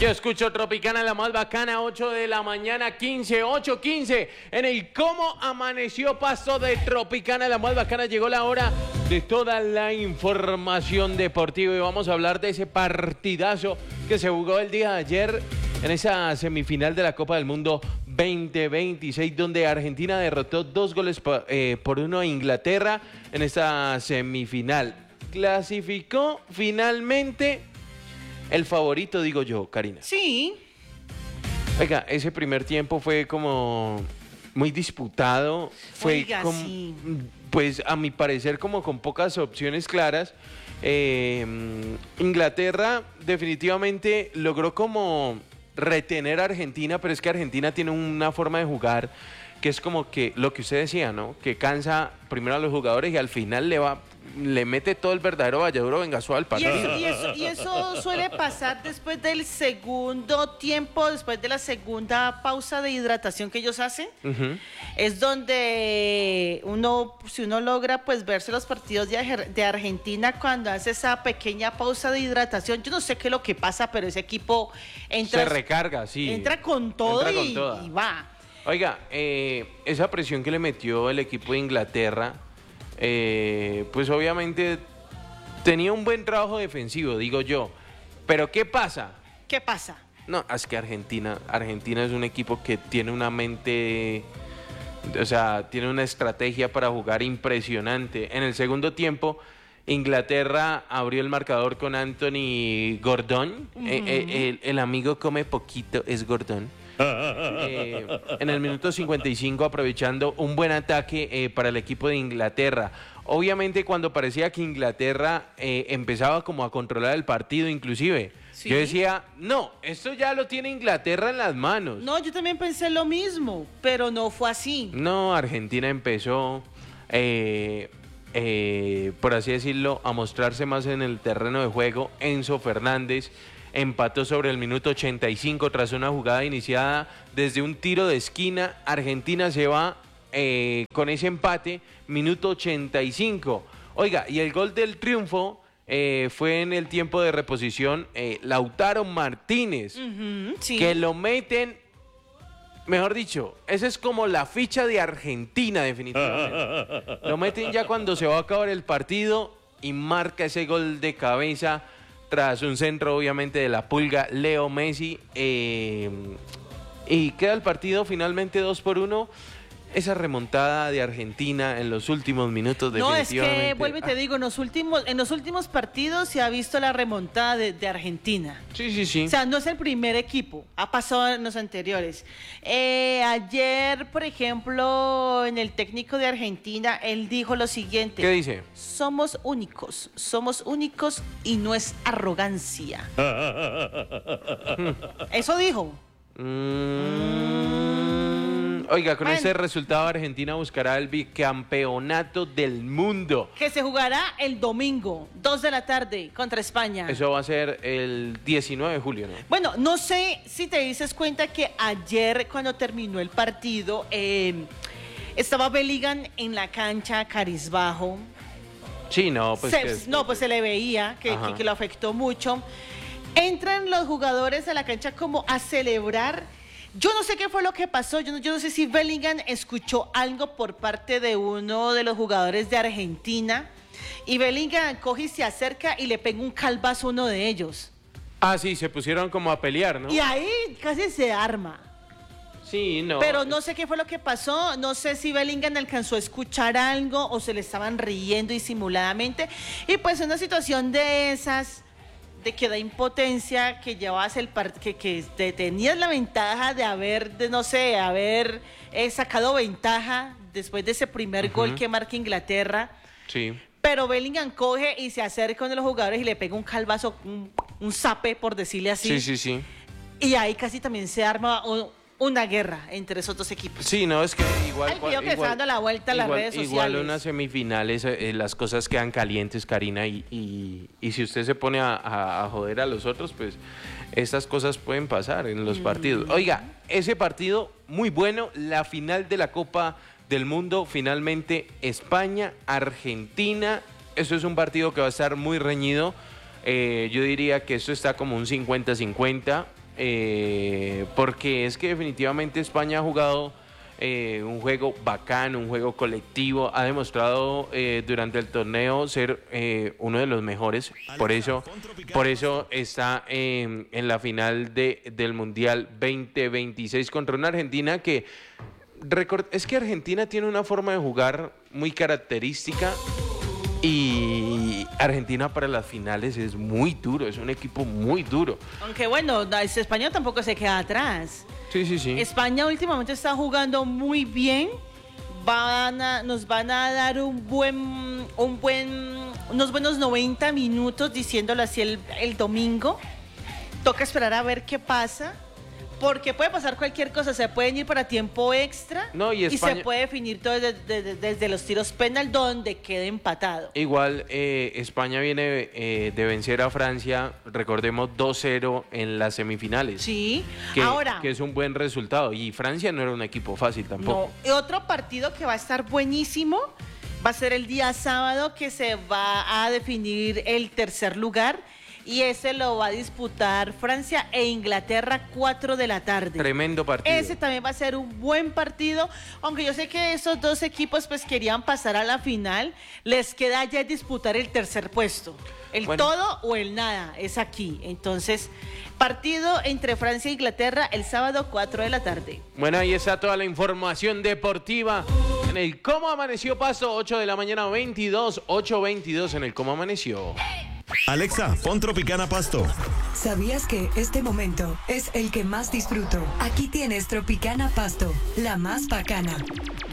Yo escucho Tropicana, la más bacana, 8 de la mañana, 15, 8:15. En el Cómo Amaneció Pasto de Tropicana, la más bacana, llegó la hora de toda la información deportiva. Y vamos a hablar de ese partidazo que se jugó el día de ayer en esa semifinal de la Copa del Mundo 2026, donde Argentina derrotó 2-1 a Inglaterra en esta semifinal. Clasificó finalmente el favorito, digo yo, Karina. Sí. Oiga, ese primer tiempo fue como muy disputado. Fue Oiga, como, sí. pues a mi parecer como con pocas opciones claras. Inglaterra definitivamente logró como retener a Argentina, pero es que Argentina tiene una forma de jugar que es como que lo que usted decía, ¿no? Que cansa primero a los jugadores y al final le mete todo el verdadero Valladuro Vengasó al partido. Y eso suele pasar después del segundo tiempo, después de la segunda pausa de hidratación que ellos hacen. Es donde si uno logra pues verse los partidos de Argentina cuando hace esa pequeña pausa de hidratación. Yo no sé qué es lo que pasa, pero ese equipo entra, se recarga, sí. Entra con todo y va. Oiga, esa presión que le metió el equipo de Inglaterra, pues obviamente tenía un buen trabajo defensivo, digo yo. Pero ¿qué pasa? ¿Qué pasa? No, es que Argentina es un equipo que tiene una mente, o sea, tiene una estrategia para jugar impresionante. En el segundo tiempo, Inglaterra abrió el marcador con Anthony Gordon. El amigo come poquito, es Gordon. En el minuto 55, aprovechando un buen ataque para el equipo de Inglaterra. Obviamente cuando parecía que Inglaterra empezaba como a controlar el partido, inclusive, ¿sí? Yo decía, no, esto ya lo tiene Inglaterra en las manos. No, yo también pensé lo mismo, pero no fue así. No, Argentina empezó, por así decirlo, a mostrarse más en el terreno de juego. Enzo Fernández empató sobre el minuto 85 tras una jugada iniciada desde un tiro de esquina. Argentina se va con ese empate, minuto 85. Oiga, y el gol del triunfo fue en el tiempo de reposición, Lautaro Martínez, sí. Que lo meten, mejor dicho, esa es como la ficha de Argentina definitivamente. Lo meten ya cuando se va a acabar el partido y marca ese gol de cabeza tras un centro obviamente de la pulga Leo Messi, y queda el partido finalmente 2-1. Esa remontada de Argentina en los últimos minutos definitivamente. No, es que, vuelvo y te digo, en los últimos partidos se ha visto la remontada de Argentina. Sí. O sea, no es el primer equipo, ha pasado en los anteriores. Ayer, por ejemplo, en el técnico de Argentina, él dijo lo siguiente. ¿Qué dice? Somos únicos y no es arrogancia. Eso dijo. Oiga, con ese resultado Argentina buscará el bicampeonato del mundo. Que se jugará el domingo, 2 de la tarde, contra España. Eso va a ser el 19 de julio, ¿no? Bueno, no sé si te dices cuenta que ayer cuando terminó el partido, estaba Bellingham en la cancha, cabizbajo. Sí, no, pues... pues se le veía que lo afectó mucho. Entran los jugadores a la cancha como a celebrar. Yo no sé qué fue lo que pasó, yo no sé si Bellingham escuchó algo por parte de uno de los jugadores de Argentina y Bellingham coge y se acerca y le pega un calvazo a uno de ellos. Ah, sí, se pusieron como a pelear, ¿no? Y ahí casi se arma. Sí, no. Pero no sé qué fue lo que pasó, no sé si Bellingham alcanzó a escuchar algo o se le estaban riendo disimuladamente. Y pues una situación de esas, de que da impotencia, que llevas que tenías la ventaja de haber sacado ventaja después de ese primer gol que marca Inglaterra. Sí. Pero Bellingham coge y se acerca con los jugadores y le pega un calvazo, un zape, por decirle así. Sí. Y ahí casi también se arma una guerra entre esos dos equipos. Sí, no, es que igual... El video que está dando la vuelta a las redes sociales. Igual unas semifinales, las cosas quedan calientes, Karina, y si usted se pone a joder a los otros, pues estas cosas pueden pasar en los partidos. Oiga, ese partido muy bueno, la final de la Copa del Mundo, finalmente España, Argentina. Eso es un partido que va a estar muy reñido. Yo diría que esto está como un 50-50. porque es que definitivamente España ha jugado un juego bacano, un juego colectivo, ha demostrado durante el torneo ser uno de los mejores, por eso está en la final del Mundial 2026 contra una Argentina que, es que Argentina tiene una forma de jugar muy característica. Y Argentina para las finales es muy duro, es un equipo muy duro. Aunque bueno, España tampoco se queda atrás. Sí. España últimamente está jugando muy bien. Nos van a dar unos buenos 90 minutos, diciéndolo así, el domingo. Toca esperar a ver qué pasa. Porque puede pasar cualquier cosa, se pueden ir para tiempo extra y España, y se puede definir todo desde los tiros penal donde quede empatado. Igual España viene de vencer a Francia, recordemos 2-0 en las semifinales. Sí, que es un buen resultado y Francia no era un equipo fácil tampoco. No. Otro partido que va a estar buenísimo va a ser el día sábado, que se va a definir el tercer lugar. Y ese lo va a disputar Francia e Inglaterra, 4 de la tarde. Tremendo partido. Ese también va a ser un buen partido, aunque yo sé que esos dos equipos pues querían pasar a la final. Les queda ya disputar el tercer puesto. Todo o el nada es aquí. Entonces, partido entre Francia e Inglaterra el sábado, 4 de la tarde. Bueno, ahí está toda la información deportiva en el Cómo Amaneció Pasto, 8 de la mañana, 8:22 en el Cómo Amaneció. Alexa, pon Tropicana Pasto. ¿Sabías que este momento es el que más disfruto? Aquí tienes Tropicana Pasto, la más bacana.